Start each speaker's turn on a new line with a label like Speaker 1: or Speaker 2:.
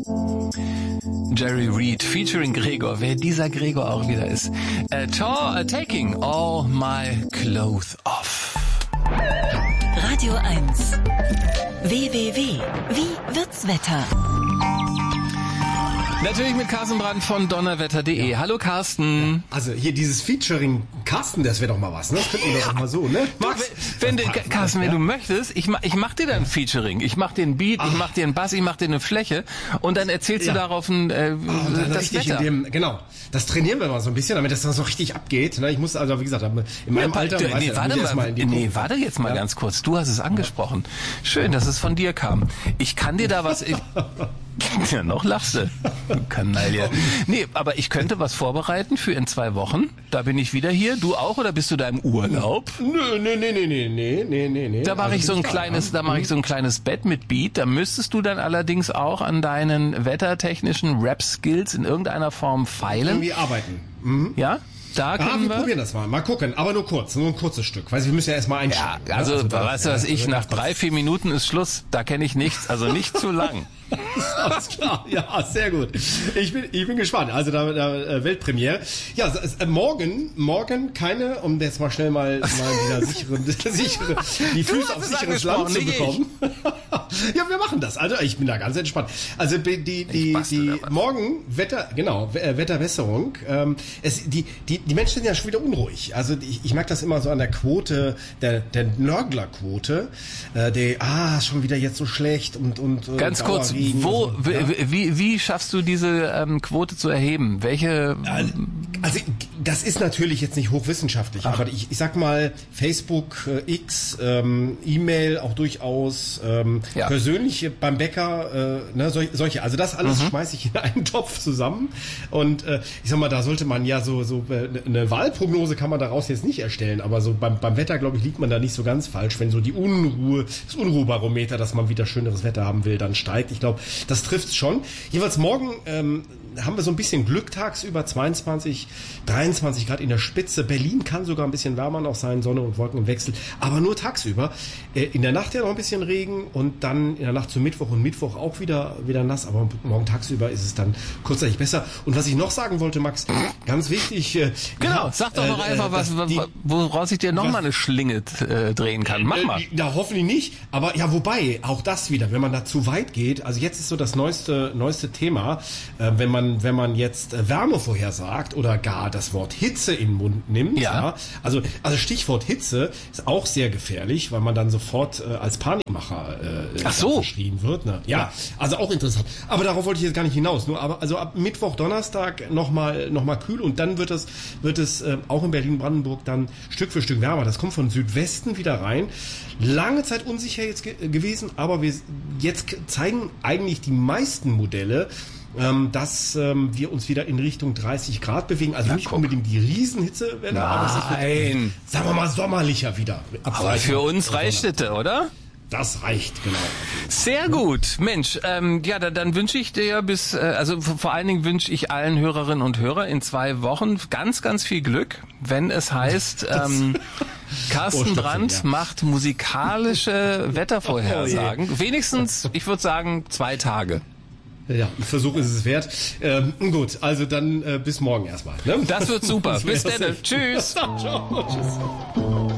Speaker 1: Jerry Reed featuring Gregor, wer dieser Gregor auch wieder ist. Taking all my clothes off.
Speaker 2: Radio 1. WWW. Wie wird's Wetter?
Speaker 1: Natürlich mit Carsten Brandt von donnerwetter.de. Ja. Hallo Carsten.
Speaker 3: Also hier dieses Featuring Carsten, das wäre doch mal was, ne? Das könnten wir doch mal so, ne?
Speaker 1: Carsten, wenn du möchtest, ich mach dir dann ein Featuring. Ich mach dir einen Beat, ich mach dir einen Bass, ich mach dir eine Fläche und dann erzählst du darauf das Wetter.
Speaker 3: Genau, das trainieren wir mal so ein bisschen, damit das dann so richtig abgeht. Ne? Ich muss also, wie gesagt, in meinem Alter...
Speaker 1: Warte jetzt mal ganz kurz. Du hast es angesprochen. Schön, dass es von dir kam. Ich kann dir da was... Ja, noch lachst du. Kanaille. Nee, aber ich könnte was vorbereiten für in 2 Wochen. Da bin ich wieder hier. Du auch oder bist du da im Urlaub?
Speaker 3: Nee.
Speaker 1: Da mache ich so ein kleines Bett mit Beat. Da müsstest du dann allerdings auch an deinen wettertechnischen Rap-Skills in irgendeiner Form feilen.
Speaker 3: Irgendwie arbeiten. Mhm.
Speaker 1: Ja? Da können wir
Speaker 3: probieren das mal gucken, aber nur ein kurzes Stück, weil wir müssen ja erstmal einsteigen.
Speaker 1: Ja, weißt du was, nach 3-4 Minuten ist Schluss, da kenne ich nichts, also nicht zu lang.
Speaker 3: Alles klar, ja, sehr gut. Ich bin gespannt, also da Weltpremiere. Ja, morgen keine, um jetzt mal schnell mal wieder sichere, die Füße auf sicheres Land zu bekommen. Ja, wir machen das, also ich bin da ganz entspannt. Also die morgen Wetterbesserung, die Menschen sind ja schon wieder unruhig. Also ich merke das immer so an der Quote, der Nörglerquote, schon wieder jetzt so schlecht und
Speaker 1: ganz kurz, wie schaffst du diese Quote zu erheben? Welche?
Speaker 3: Also das ist natürlich jetzt nicht hochwissenschaftlich, aber ich sag mal Facebook, X, E-Mail auch durchaus, persönlich beim Bäcker, solche. Also das alles schmeiße ich in einen Topf zusammen und ich sag mal, da sollte man ja so eine Wahlprognose kann man daraus jetzt nicht erstellen, aber so beim Wetter, glaube ich, liegt man da nicht so ganz falsch, wenn so das Unruhebarometer, dass man wieder schöneres Wetter haben will, dann steigt. Ich glaube, das trifft's schon. Jeweils morgen haben wir so ein bisschen Glück tagsüber, 22, 23 Grad in der Spitze. Berlin kann sogar ein bisschen wärmer noch sein, Sonne und Wolken im Wechsel, aber nur tagsüber. In der Nacht ja noch ein bisschen Regen und dann in der Nacht zu Mittwoch und Mittwoch auch wieder nass, aber morgen tagsüber ist es dann kurzzeitig besser. Und was ich noch sagen wollte, Max, ganz wichtig...
Speaker 1: Genau, sag doch noch einfach woraus ich dir nochmal eine Schlinge drehen kann. Mach mal.
Speaker 3: Ja, hoffentlich nicht, aber ja, wobei, auch das wieder, wenn man da zu weit geht, also jetzt ist so das neueste Thema, wenn man jetzt Wärme vorhersagt oder gar das Wort Hitze in den Mund nimmt, also Stichwort Hitze ist auch sehr gefährlich, weil man dann sofort als Panikmacher verschrien wird. Ne? Ja, also auch interessant. Aber darauf wollte ich jetzt gar nicht hinaus. Also ab Mittwoch, Donnerstag noch mal kühl und dann wird es auch in Berlin-Brandenburg dann Stück für Stück wärmer. Das kommt von Südwesten wieder rein. Lange Zeit unsicher jetzt gewesen, aber jetzt zeigen eigentlich die meisten Modelle, dass wir uns wieder in Richtung 30 Grad bewegen. Also nicht unbedingt die Riesenhitzewelle, aber es wird, sagen wir mal, sommerlicher wieder.
Speaker 1: Aber für uns reicht es, oder?
Speaker 3: Das reicht, genau.
Speaker 1: Sehr gut. Mensch, dann wünsche ich dir vor allen Dingen wünsche ich allen Hörerinnen und Hörern in 2 Wochen ganz, ganz viel Glück, wenn es heißt, Carsten Brandt macht musikalische Wettervorhersagen. Wenigstens, ich würde sagen, 2 Tage.
Speaker 3: Ja, ein Versuch ist es wert. Gut, also dann bis morgen erstmal. Ne?
Speaker 1: Das wird super. Bis dann. Tschüss.
Speaker 3: Ciao. Tschüss.